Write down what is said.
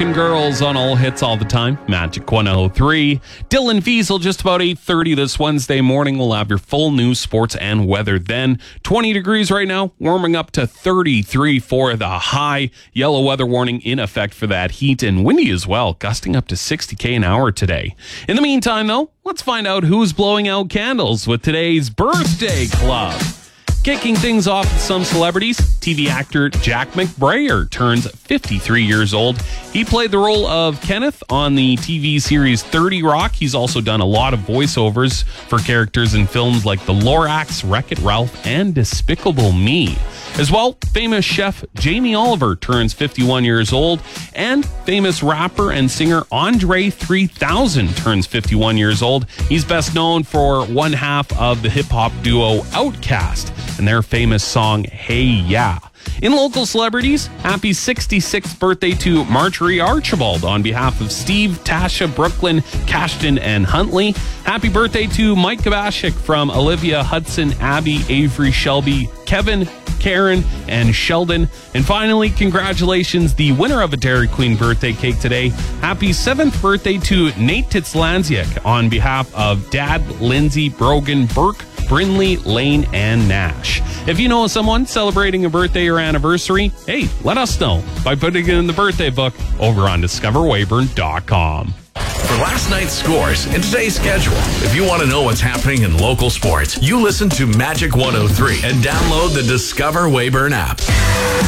and girls on all hits all the time. Magic 103. Dylan Fiesel just about 8:30 this Wednesday morning. We'll have your full news, sports, and weather then. 20 degrees right now, warming up to 33 for the high. Yellow weather warning in effect for that heat, and windy as well, gusting up to 60 an hour today. In the meantime, though, let's find out who's blowing out candles with today's birthday club. Kicking things off with some celebrities, TV actor Jack McBrayer turns 53 years old. He played the role of Kenneth on the TV series 30 Rock. He's also done a lot of voiceovers for characters in films like The Lorax, Wreck-It Ralph, and Despicable Me. As well, famous chef Jamie Oliver turns 51 years old, and famous rapper and singer Andre 3000 turns 51 years old. He's best known for one half of the hip-hop duo Outkast and their famous song, Hey Ya. In local celebrities, happy 66th birthday to Marjorie Archibald on behalf of Steve, Tasha, Brooklyn, Cashton, and Huntley. Happy birthday to Mike Kabashik from Olivia, Hudson, Abby, Avery, Shelby, Kevin, Karen, and Sheldon. And finally, congratulations, the winner of a Dairy Queen birthday cake today. Happy 7th birthday to Nate Titzlanziak on behalf of Dad, Lindsay, Brogan, Burke, Brinley, Lane, and Nash. If you know someone celebrating a birthday or anniversary, hey, let us know by putting it in the birthday book over on discoverweyburn.com. For last night's scores and today's schedule, if you want to know what's happening in local sports, you listen to Magic 103 and download the Discover Weyburn app.